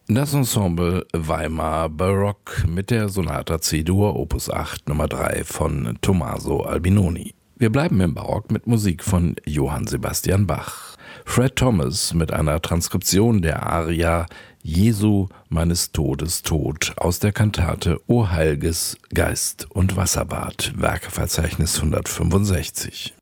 Das Ensemble Weimar Barock mit der Sonata C-Dur Opus 8 Nummer 3 von Tommaso Albinoni. Wir bleiben im Barock mit Musik von Johann Sebastian Bach. Fred Thomas mit einer Transkription der Aria Jesu meines Todes Tod aus der Kantate O Heilges Geist und Wasserbad, Werkeverzeichnis 165.